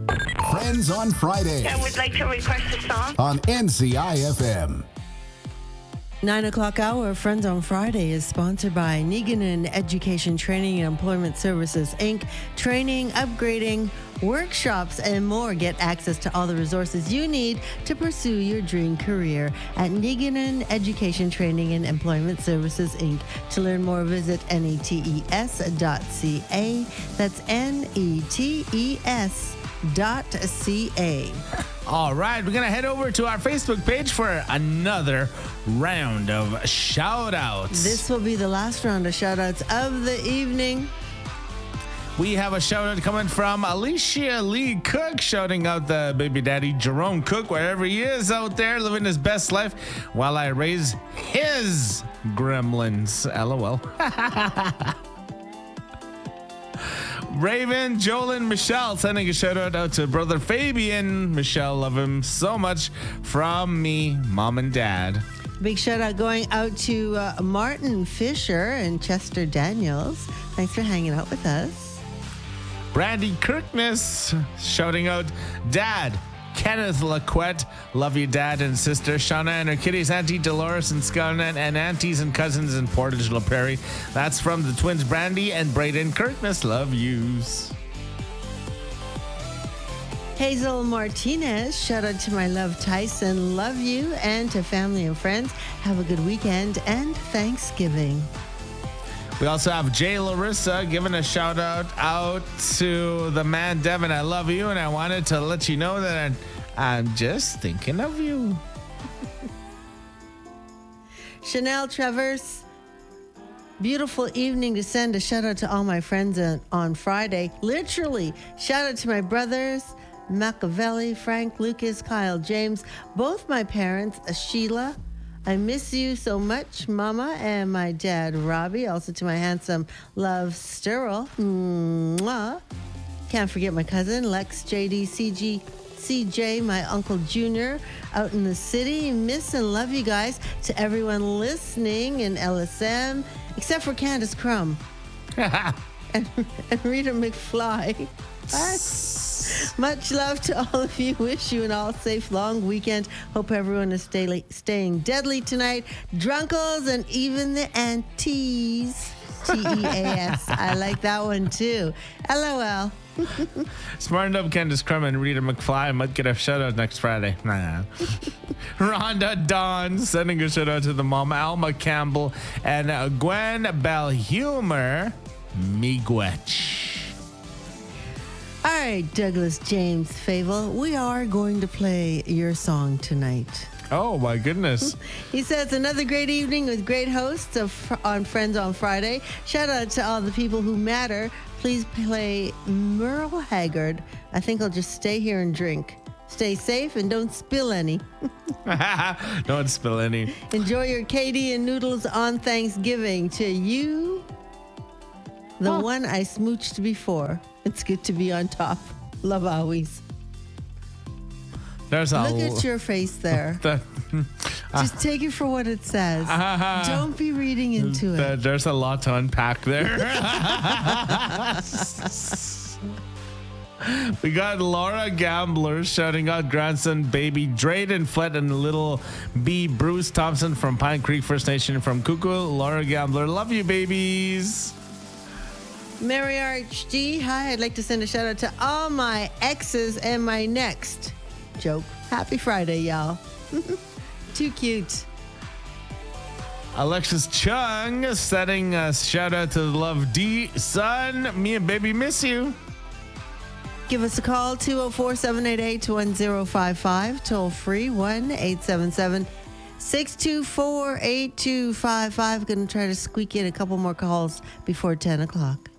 Friends on Friday I would like to request a song. on NCIFM. 9 o'clock hour, Friends on Friday, is sponsored by Niganon Education Training and Employment Services, Inc. Training, upgrading, workshops, and more. Get access to all the resources you need to pursue your dream career at Niganon Education Training and Employment Services, Inc. To learn more, visit netes.ca. That's netes.ca. All right, we're going to head over to our Facebook page for another round of shout-outs. This will be the last round of shout-outs of the evening. We have a shout-out coming from Alicia Lee Cook, shouting out the baby daddy Jerome Cook, wherever he is out there, living his best life while I raise his gremlins. LOL. Raven, Joel, and Michelle sending a shout out to brother Fabian. Michelle, love him so much from me, mom and dad. Big shout out going out to Martin Fisher and Chester Daniels. Thanks for hanging out with us. Brandy Kirkness shouting out, Dad, Kenneth Laquette, love you, Dad and sister. Shauna and her kitties, Auntie Dolores and Scarlett, and aunties and cousins in Portage La Prairie. That's from the twins, Brandy and Braden Kirkness. Love yous. Hazel Martinez, shout out to my love Tyson, love you, and to family and friends. Have a good weekend and Thanksgiving. We also have Jay Larissa giving a shout out to the man Devin. I love you, and I wanted to let you know that I'm just thinking of you. Chanel Travers, beautiful evening to send a shout out to all my friends on Friday. Literally, shout out to my brothers, Machiavelli, Frank, Lucas, Kyle, James, both my parents, Sheila. I miss you so much, Mama, and my dad, Robbie. Also to my handsome love, Sterl. Mwah. Can't forget my cousin, Lex, JD, CJ, my Uncle Junior out in the city. Miss and love you guys. To everyone listening in LSM, except for Candace Crum and Rita McFly. Much love to all of you. Wish you an all safe long weekend. Hope everyone is staying deadly tonight. Drunkles and even the aunties. TEAS. I like that one too. LOL. Smartened up Candace Crum and Rita McFly might get a shout out next Friday. Nah. Rhonda Dawn sending a shout out to the mom, Alma Campbell, and Gwen Belhumer Miigwech. All right, Douglas James Favel, we are going to play your song tonight. Oh, my goodness. He says, another great evening with great hosts on Friends on Friday. Shout out to all the people who matter. Please play Merle Haggard. I think I'll just stay here and drink. Stay safe and don't spill any. Don't spill any. Enjoy your KD and noodles on Thanksgiving. To you, the one I smooched before. It's good to be on top. Love always. Look at your face there. Just take it for what it says. Don't be reading into it. There's a lot to unpack there. We got Laura Gambler shouting out grandson baby Drayden Flett and little B Bruce Thompson from Pine Creek First Nation from Cuckoo. Laura Gambler, love you, babies. Mary RHD, hi. I'd like to send a shout out to all my exes and my next joke. Happy Friday, y'all. Too cute. Alexis Chung sending a shout out to the Love D son. Me and baby miss you. Give us a call, 204-788-1055. Toll free, 1-877-624-8255. Going to try to squeak in a couple more calls before 10 o'clock.